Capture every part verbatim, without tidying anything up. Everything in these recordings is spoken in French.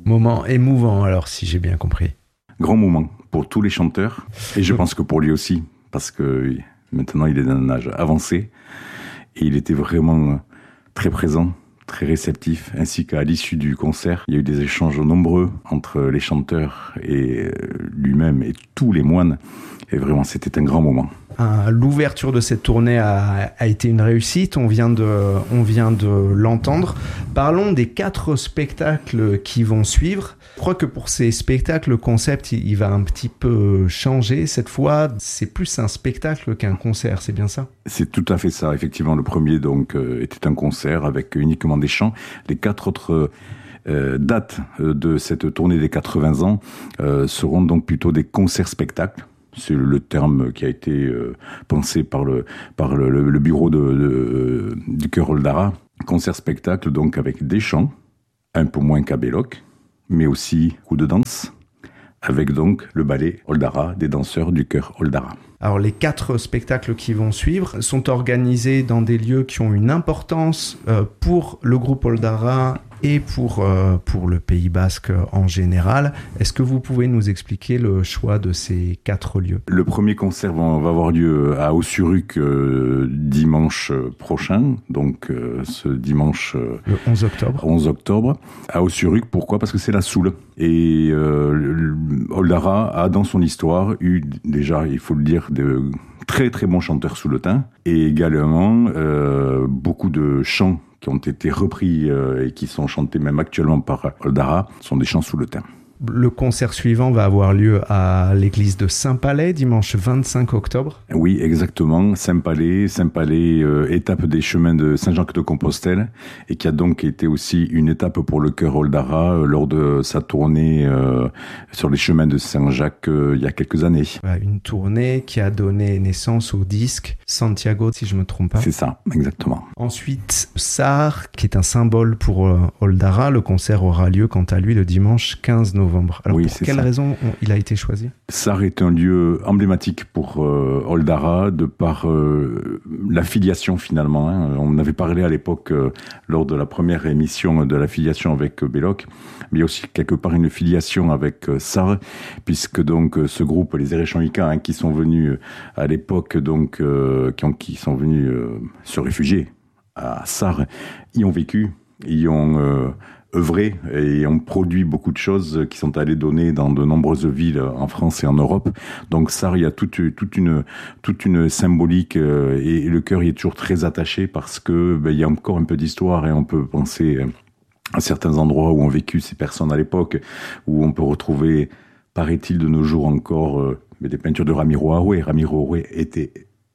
Moment émouvant alors, si j'ai bien compris. Grand moment pour tous les chanteurs, et je pense que pour lui aussi, parce que maintenant il est d'un âge avancé, et il était vraiment très présent, très réceptif, ainsi qu'à l'issue du concert, il y a eu des échanges nombreux entre les chanteurs et lui-même et tous les moines, et vraiment c'était un grand moment. Ah, l'ouverture de cette tournée a, a été une réussite, on vient de, on vient de l'entendre. Parlons des quatre spectacles qui vont suivre. Je crois que pour ces spectacles, le concept, il, il va un petit peu changer. Cette fois, c'est plus un spectacle qu'un concert, c'est bien ça ? C'est tout à fait ça, effectivement. Le premier, donc, euh, était un concert avec uniquement des chants. Les quatre autres euh, dates de cette tournée des quatre-vingts ans euh, seront donc plutôt des concerts-spectacles. C'est le terme qui a été euh, pensé par le par le, le, le bureau de, de, du chœur Oldara. Concert-spectacle, donc, avec des chants, un peu moins qu'à Belloc, mais aussi coup de danse, avec donc le ballet Oldara des danseurs du chœur Oldara. Alors les quatre spectacles qui vont suivre sont organisés dans des lieux qui ont une importance euh, pour le groupe Oldara et pour, euh, pour le Pays Basque en général. Est-ce que vous pouvez nous expliquer le choix de ces quatre lieux ? Le premier concert va, va avoir lieu à Ossuruc euh, dimanche prochain, donc euh, ce dimanche... Euh, le onze octobre. onze octobre. À Ossuruc, pourquoi ? Parce que c'est la Soule. Et euh, Oldara a dans son histoire eu déjà, il faut le dire, de très très bons chanteurs souletins et également euh, beaucoup de chants qui ont été repris euh, et qui sont chantés même actuellement par Oldara sont des chants souletins. Le concert suivant va avoir lieu à l'église de Saint-Palais, dimanche vingt-cinq octobre. Oui, exactement. Saint-Palais, Saint-Palais, euh, étape des chemins de Saint-Jacques-de-Compostelle, et qui a donc été aussi une étape pour le chœur Oldara euh, lors de sa tournée euh, sur les chemins de Saint-Jacques euh, il y a quelques années. Une tournée qui a donné naissance au disque Santiago, si je ne me trompe pas. C'est ça, exactement. Ensuite, Sar, qui est un symbole pour euh, Oldara. Le concert aura lieu, quant à lui, le dimanche quinze novembre. Alors, oui, pour quelle ça. raison on, il a été choisi ? Sar est un lieu emblématique pour euh, Oldara de par euh, la filiation finalement. Hein. On avait parlé à l'époque euh, lors de la première émission de la filiation avec euh, Belloc, mais il y a aussi quelque part une filiation avec euh, Sar, puisque donc euh, ce groupe, les Erechanwika, hein, qui sont venus euh, à l'époque donc euh, qui, ont, qui sont venus euh, se réfugier à Sar, y ont vécu, y ont euh, œuvré et ont produit beaucoup de choses qui sont allées donner dans de nombreuses villes en France et en Europe. Donc Sar, il y a toute, toute une toute une symbolique euh, et, et le cœur y est toujours très attaché parce que ben, il y a encore un peu d'histoire et on peut penser à certains endroits où ont vécu ces personnes à l'époque, où on peut retrouver, paraît-il de nos jours encore, euh, des peintures de Ramiro Arouet. Ramiro Arouet était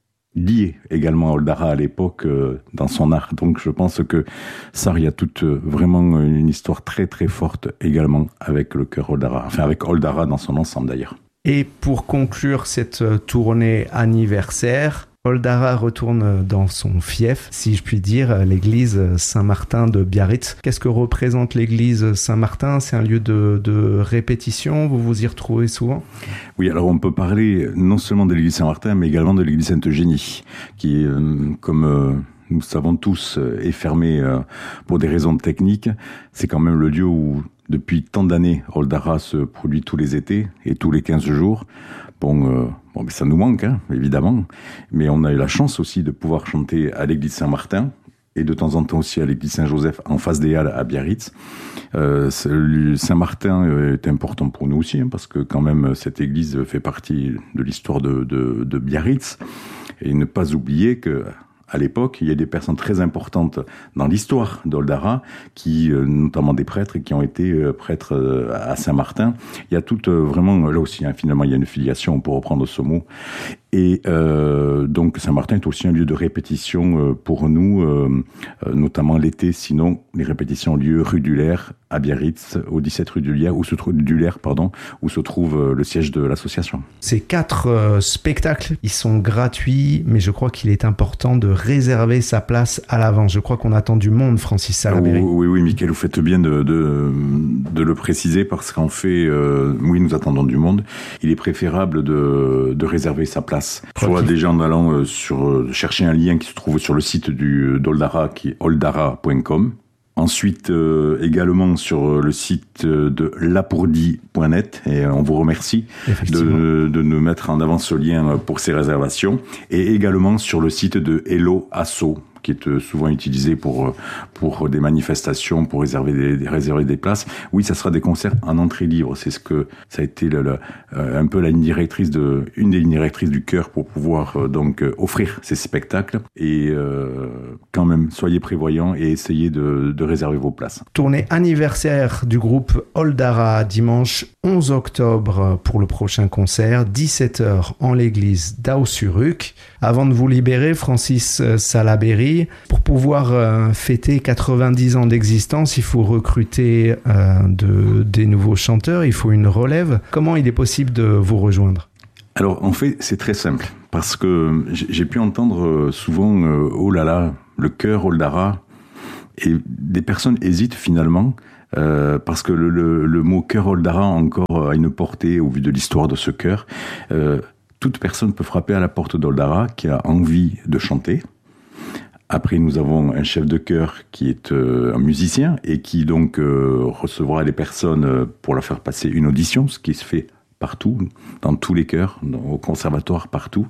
lié également à Oldara à l'époque euh, dans son art. Donc je pense que Sar, il y a toute euh, vraiment une histoire très très forte également avec le chœur Oldara, enfin avec Oldara dans son ensemble d'ailleurs. Et pour conclure cette tournée anniversaire, Oldara retourne dans son fief, si je puis dire, l'église Saint-Martin de Biarritz. Qu'est-ce que représente l'église Saint-Martin ? C'est un lieu de, de répétition, vous vous y retrouvez souvent ? Oui, alors on peut parler non seulement de l'église Saint-Martin, mais également de l'église Sainte-Eugénie, qui, euh, comme euh, nous savons tous, est fermée euh, pour des raisons techniques. C'est quand même le lieu où, depuis tant d'années, Oldara se produit tous les étés et tous les quinze jours. Bon, euh, bon, mais ça nous manque, hein, évidemment. Mais on a eu la chance aussi de pouvoir chanter à l'église Saint-Martin et de temps en temps aussi à l'église Saint-Joseph en face des Halles à Biarritz. Euh, Saint-Martin est important pour nous aussi, hein, parce que quand même cette église fait partie de l'histoire de, de, de Biarritz. Et ne pas oublier que à l'époque, il y a des personnes très importantes dans l'histoire d'Oldara, qui, euh, notamment des prêtres, qui ont été euh, prêtres euh, à Saint-Martin. Il y a tout euh, vraiment, là aussi, hein, finalement, il y a une filiation, pour reprendre ce mot. Et euh, donc Saint-Martin est aussi un lieu de répétition euh, pour nous, euh, euh, notamment l'été. Sinon, les répétitions ont lieu rue du Lair à Biarritz, au dix-sept rue du Lair, où se trouve du Lair, pardon, où se trouve euh, le siège de l'association. Ces quatre euh, spectacles, ils sont gratuits, mais je crois qu'il est important de réserver sa place à l'avance. Je crois qu'on attend du monde, Francis Salaberry. Oui, oui, oui, Mickaël, vous faites bien de, de, de le préciser, parce qu'en fait, euh, oui, nous attendons du monde. Il est préférable de, de réserver sa place. Soit déjà en allant euh, sur, euh, chercher un lien qui se trouve sur le site du d'Oldara, qui est oldara point com. Ensuite, euh, également sur le site de lapourdi point net, et on vous remercie de, de nous mettre en avant ce lien pour ces réservations, et également sur le site de Hello Asso, qui est souvent utilisé pour pour des manifestations, pour réserver des réserver des places. Oui, ça sera des concerts en entrée libre. C'est ce que ça a été le, le, un peu la ligne directrice de une des lignes directrices du chœur pour pouvoir donc offrir ces spectacles. Et euh, quand même, soyez prévoyants et essayez de, de réserver vos places. Tournée anniversaire du groupe Oldara, dimanche onze octobre pour le prochain concert, dix-sept heures en l'église d'Aussuruk. Avant de vous libérer, Francis Salaberry, pour pouvoir euh, fêter quatre-vingt-dix ans d'existence, il faut recruter euh, de, des nouveaux chanteurs, il faut une relève. Comment il est possible de vous rejoindre ? Alors, en fait, c'est très simple, parce que j'ai pu entendre souvent euh, « Oh là là, le chœur Oldara », et des personnes hésitent finalement, euh, parce que le, le, le mot chœur Oldara encore a une portée au vu de l'histoire de ce chœur. Euh, toute personne peut frapper à la porte d'Oldara qui a envie de chanter. Après, nous avons un chef de chœur qui est euh, un musicien et qui donc euh, recevra les personnes euh, pour leur faire passer une audition, ce qui se fait partout, dans tous les chœurs, dans, au conservatoire, partout.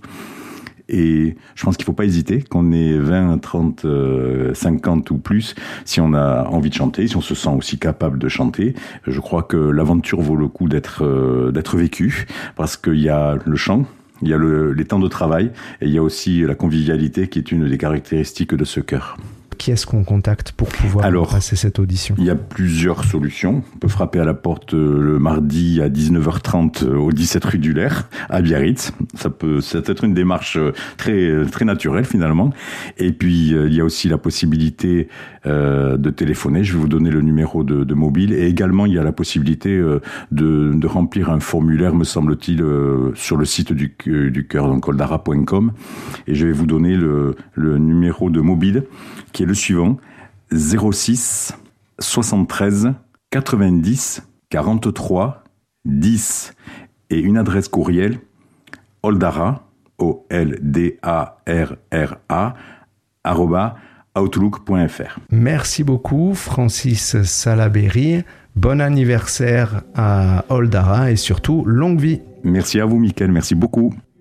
Et je pense qu'il ne faut pas hésiter, qu'on ait vingt, trente, cinquante ou plus, si on a envie de chanter, si on se sent aussi capable de chanter. Je crois que l'aventure vaut le coup d'être, euh, d'être vécue, parce qu'il y a le chant, il y a le, les temps de travail, et il y a aussi la convivialité qui est une des caractéristiques de ce chœur. Qui est-ce qu'on contacte pour pouvoir Alors, passer cette audition ? Il y a plusieurs solutions. On peut frapper à la porte le mardi à dix-neuf heures trente au dix-sept rue du Lair, à Biarritz. Ça peut, ça peut être une démarche très, très naturelle finalement. Et puis, il y a aussi la possibilité euh, de téléphoner. Je vais vous donner le numéro de, de mobile. Et également, il y a la possibilité euh, de, de remplir un formulaire, me semble-t-il, euh, sur le site du, du chœur, donc oldara point com. Et je vais vous donner le, le numéro de mobile, qui est le suivant, zéro six soixante-treize quatre-vingt-dix quarante-trois dix, et une adresse courriel oldara, O L D A R R A, arroba outlook point f r. Merci beaucoup Francis Salaberry, bon anniversaire à Oldara et surtout longue vie. Merci à vous Mickaël, merci beaucoup.